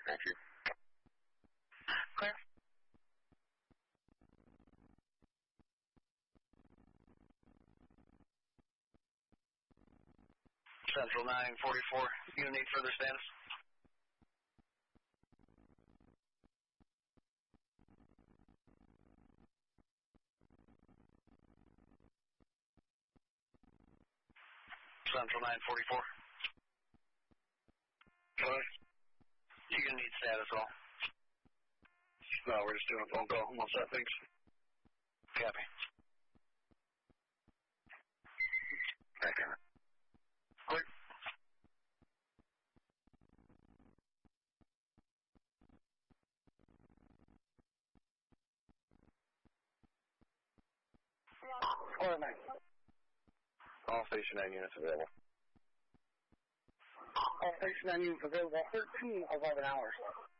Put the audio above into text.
Thank you. Clear. Central 944, you need further status? Central 944. What? You gonna need status all? No, we're just doing a phone call. What's that, thanks? Copy. Back on it. Clear. Or 9. All station 9 units available. All station 9 units available. 13 11 hours.